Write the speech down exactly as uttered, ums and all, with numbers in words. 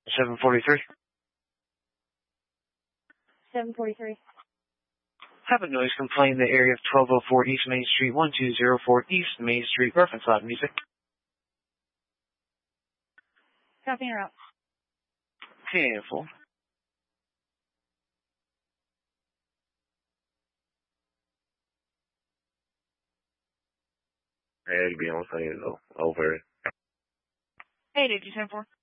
seven forty-three. seven forty-three. Have a noise complaint in the area of twelve oh four East Main Street, one two zero four East Main Street. Reference loud music. Copy and route. Careful. Hey, be on scene though. Over. Hey, did you send for?